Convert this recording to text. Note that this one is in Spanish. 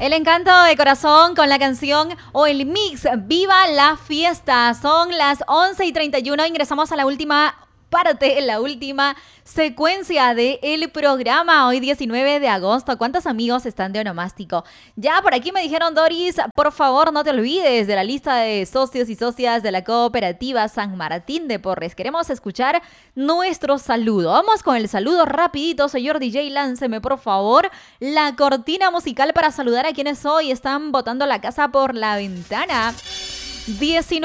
El encanto de corazón con la canción o el mix Viva la Fiesta. Son las 11:31. Ingresamos a la última parte, la última secuencia del programa. Hoy 19 de agosto. ¿Cuántos amigos están de onomástico? Ya por aquí me dijeron, Doris, por favor no te olvides de la lista de socios y socias de la cooperativa San Martín de Porres. Queremos escuchar nuestro saludo. Vamos con el saludo rapidito, señor DJ. Lánceme por favor la cortina musical para saludar a quienes hoy están botando la casa por la ventana. 19